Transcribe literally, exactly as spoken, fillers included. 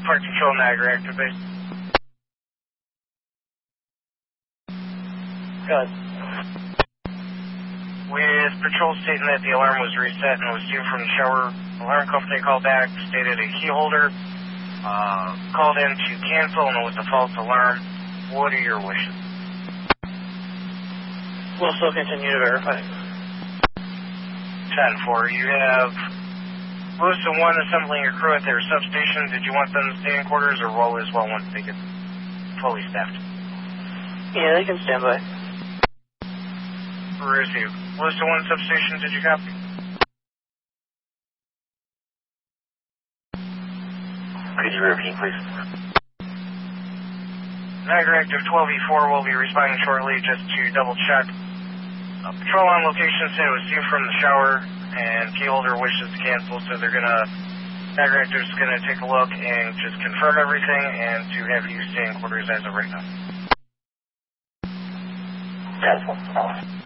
Park Control, Niagara, active base. Good. With patrol stating that the alarm was reset and was due from the shower, alarm company called back, stated a key holder, uh, called in to cancel and it was a false alarm. What are your wishes? We'll still continue to verify. ten four, you have Lewis and one assembling your crew at their substation. Did you want them to stay in quarters or roll as well once they get fully staffed? Yeah, they can stand by. Receive. Lewis and one substation, did you copy? Could you repeat, please? Niagara Active twelve E four will be responding shortly just to double check. Uh, patrol on location said it was due from the shower and key holder wishes to cancel, so they're gonna, Niagara Active's gonna take a look and just confirm everything and to have you stay in quarters as of right now. Cancel.